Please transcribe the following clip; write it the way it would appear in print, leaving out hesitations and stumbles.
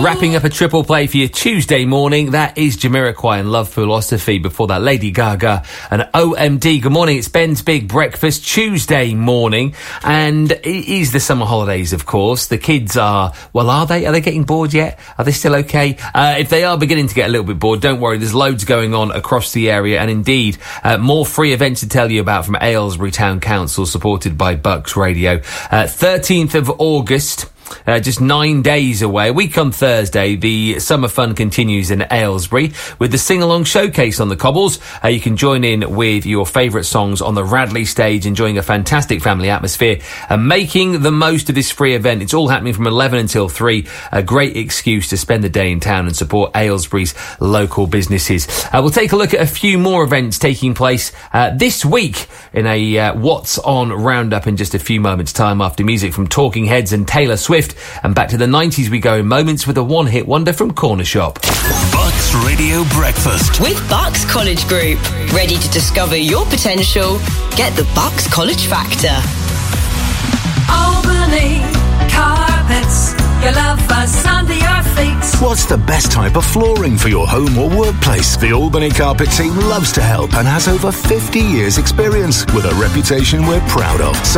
Wrapping up a triple play for your Tuesday morning, that is Jamiroquai and Love Philosophy. Before that, Lady Gaga and OMD. Good morning, it's Ben's Big Breakfast Tuesday morning, and it is the summer holidays, of course. The kids are they? Are they getting bored yet? Are they still okay? If they are beginning to get a little bit bored, don't worry, there's loads going on across the area, and indeed, more free events to tell you about from Aylesbury Town Council, supported by Bucks Radio. 13th of August. Just 9 days away. A week on Thursday, the summer fun continues in Aylesbury with the sing-along showcase on the cobbles. You can join in with your favourite songs on the Radley stage, enjoying a fantastic family atmosphere and making the most of this free event. It's all happening from 11 until 3. A great excuse to spend the day in town and support Aylesbury's local businesses. We'll take a look at a few more events taking place this week in a What's On roundup in just a few moments' time, after music from Talking Heads and Taylor Swift. And back to the 90s we go in moments with a one-hit wonder from Corner Shop. Bucks Radio Breakfast with Bucks College Group. Ready to discover your potential? Get the Bucks College Factor. Albany Carpets, your love us under your feet. What's the best type of flooring for your home or workplace? The Albany Carpet team loves to help and has over 50 years experience with a reputation we're proud of. So